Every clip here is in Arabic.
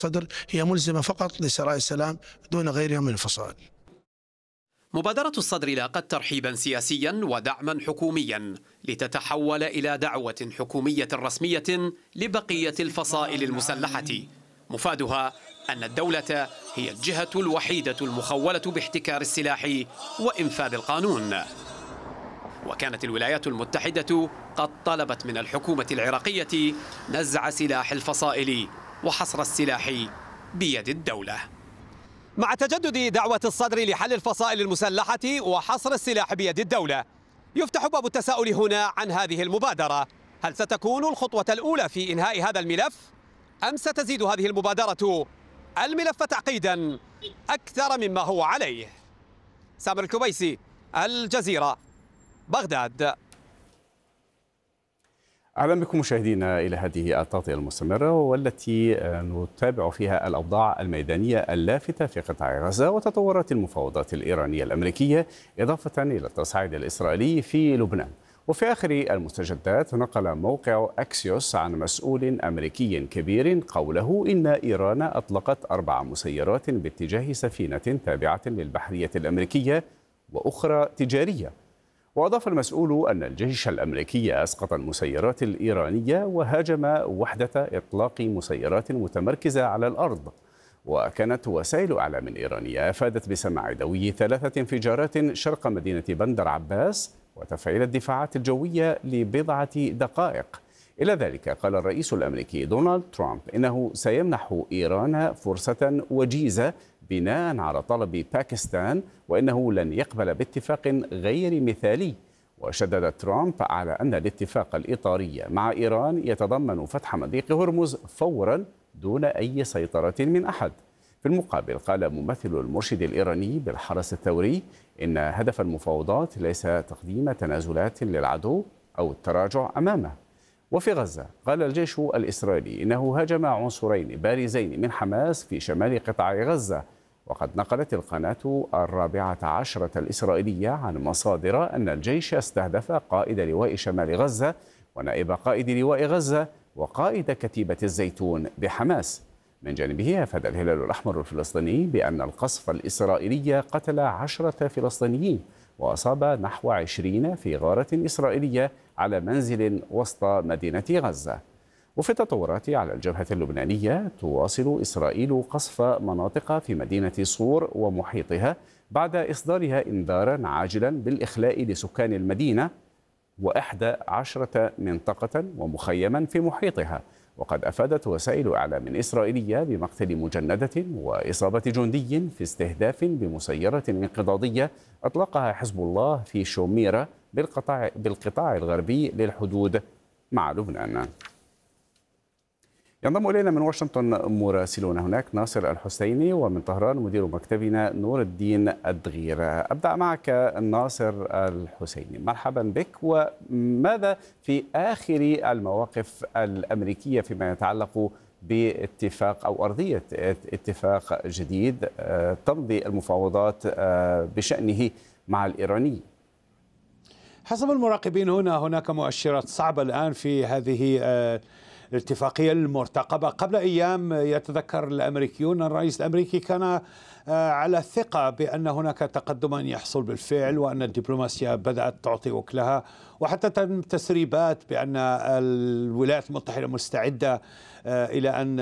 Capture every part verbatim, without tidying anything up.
الصدر هي ملزمة فقط لسراء السلام دون غيرها من الفصائل. مبادرة الصدر لاقت ترحيبا سياسيا ودعما حكوميا لتتحول إلى دعوة حكومية رسمية لبقية الفصائل المسلحة، مفادها أن الدولة هي الجهة الوحيدة المخولة باحتكار السلاح وإنفاذ القانون. وكانت الولايات المتحدة قد طلبت من الحكومة العراقية نزع سلاح الفصائل وحصر السلاح بيد الدولة. مع تجدد دعوة الصدر لحل الفصائل المسلحة وحصر السلاح بيد الدولة، يفتح باب التساؤل هنا عن هذه المبادرة. هل ستكون الخطوة الأولى في إنهاء هذا الملف؟ أم ستزيد هذه المبادرة الملف تعقيدا أكثر مما هو عليه؟ سامر الكبيسي، الجزيرة، بغداد. أهلا بكم مشاهدينا إلى هذه التغطية المستمرة والتي نتابع فيها الأوضاع الميدانية اللافتة في قطاع غزة وتطورات المفاوضات الإيرانية الأمريكية، إضافة إلى التصعيد الإسرائيلي في لبنان. وفي آخر المستجدات نقل موقع أكسيوس عن مسؤول أمريكي كبير قوله إن إيران أطلقت أربع مسيرات باتجاه سفينة تابعة للبحرية الأمريكية وأخرى تجارية. وأضاف المسؤول أن الجيش الأمريكي أسقط المسيرات الإيرانية وهاجم وحدة إطلاق مسيرات متمركزة على الأرض. وكانت وسائل إعلام إيرانية أفادت بسماع دوي ثلاثة انفجارات شرق مدينة بندر عباس وتفعيل الدفاعات الجوية لبضعة دقائق. إلى ذلك قال الرئيس الأمريكي دونالد ترامب إنه سيمنح إيران فرصة وجيزة بناء على طلب باكستان، وإنه لن يقبل باتفاق غير مثالي. وشدد ترامب على أن الاتفاق الإطاري مع إيران يتضمن فتح مضيق هرمز فورا دون أي سيطرة من أحد. في المقابل قال ممثل المرشد الإيراني بالحرس الثوري إن هدف المفاوضات ليس تقديم تنازلات للعدو أو التراجع أمامه. وفي غزة قال الجيش الإسرائيلي إنه هاجم عنصرين بارزين من حماس في شمال قطاع غزة. وقد نقلت القناة الرابعة عشرة الإسرائيلية عن مصادر أن الجيش استهدف قائد لواء شمال غزة ونائب قائد لواء غزة وقائد كتيبة الزيتون بحماس. من جانبه أفاد الهلال الأحمر الفلسطيني بأن القصف الإسرائيلي قتل عشرة فلسطينيين وأصاب نحو عشرين في غارة إسرائيلية على منزل وسط مدينة غزة. وفي التطورات على الجبهة اللبنانية تواصل إسرائيل قصف مناطق في مدينة صور ومحيطها بعد إصدارها إنذارا عاجلا بالإخلاء لسكان المدينة وإحدى عشرة منطقة ومخيما في محيطها. وقد أفادت وسائل إعلام إسرائيلية بمقتل مجندة وإصابة جندي في استهداف بمسيرة انقضاضية أطلقها حزب الله في شوميرة بالقطاع, بالقطاع الغربي للحدود مع لبنان. ينضم إلينا من واشنطن مراسلون هناك ناصر الحسيني، ومن طهران مدير مكتبنا نور الدين الدغيرة. أبدأ معك ناصر الحسيني، مرحبا بك. وماذا في آخر المواقف الأمريكية فيما يتعلق باتفاق أو أرضية اتفاق جديد تمضي المفاوضات بشأنه مع الإيراني؟ حسب المراقبين هنا هناك مؤشرات صعبة الآن في هذه الاتفاقية المرتقبة. قبل أيام يتذكر الأمريكيون الرئيس الأمريكي كان على ثقة بأن هناك تقدما يحصل بالفعل وأن الدبلوماسيا بدأت تعطي وكلها، وحتى تم تسريبات بأن الولايات المتحدة مستعدة إلى أن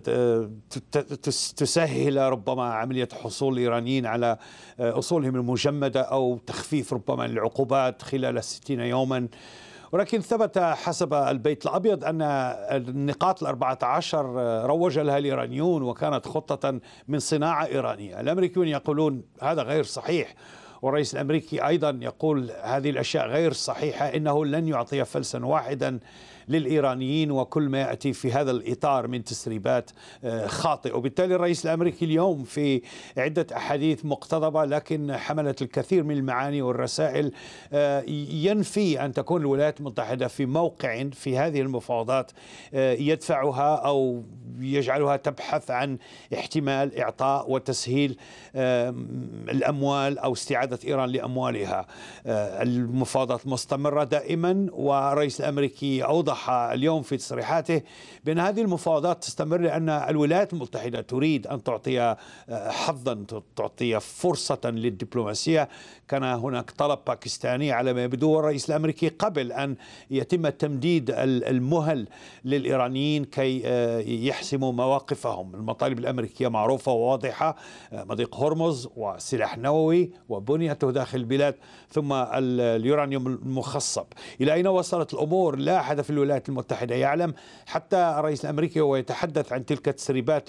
تسهل ربما عملية حصول الإيرانيين على أصولهم المجمدة أو تخفيف ربما العقوبات خلال ستين يوما. ولكن ثبت حسب البيت الأبيض أن النقاط الأربعة عشر روج لها الإيرانيون وكانت خطة من صناعة إيرانية. الأمريكيون يقولون هذا غير صحيح، والرئيس الأمريكي أيضا يقول هذه الأشياء غير صحيحة، إنه لن يعطي فلسا واحدا للإيرانيين، وكل ما يأتي في هذا الإطار من تسريبات خاطئة. وبالتالي الرئيس الأمريكي اليوم في عدة أحاديث مقتضبة لكن حملت الكثير من المعاني والرسائل ينفي أن تكون الولايات المتحدة في موقع في هذه المفاوضات يدفعها أو يجعلها تبحث عن احتمال إعطاء وتسهيل الأموال أو استعادة إيران لأموالها. المفاوضات مستمرة دائما، والرئيس الأمريكي أوضح أوضح اليوم في تصريحاته بأن هذه المفاوضات تستمر لأن الولايات المتحدة تريد أن تعطي حظا، تعطي فرصة للدبلوماسية. كان هناك طلب باكستاني على ما يبدو، والرئيس الأمريكي قبل أن يتم تمديد المهل للإيرانيين كي يحسموا مواقفهم. المطالب الأمريكية معروفة وواضحة: مضيق هرمز وسلاح نووي وبنيته داخل البلاد، ثم اليورانيوم المخصب. إلى أين وصلت الأمور لا أحد في الولايات المتحدة يعلم، حتى الرئيس الأمريكي وهو يتحدث عن تلك التسريبات